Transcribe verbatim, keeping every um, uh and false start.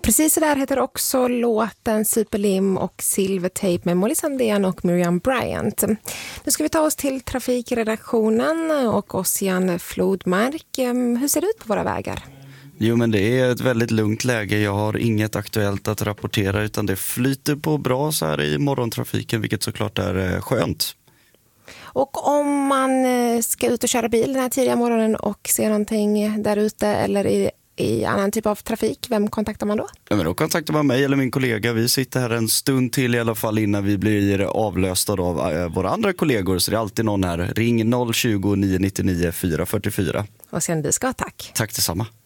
precis så där heter också låten Superlim och Silvertape med Molly Sandén och Miriam Bryant. Nu ska vi ta oss till trafikredaktionen och Ossian Flodmark. Hur ser det ut på våra vägar? Jo, men det är ett väldigt lugnt läge. Jag har inget aktuellt att rapportera utan det flyter på bra så här i morgontrafiken, vilket såklart är skönt. Och om man ska ut och köra bil den här tidiga morgonen och se någonting där ute eller i, i annan typ av trafik, vem kontaktar man då? Ja, men då kontaktar man mig eller min kollega. Vi sitter här en stund till i alla fall innan vi blir avlösta av äh, våra andra kollegor. Så det är alltid någon här. Ring noll tjugo, nio nio nio, fyra fyra fyra. Och sen vi ska tack. Tack detsamma.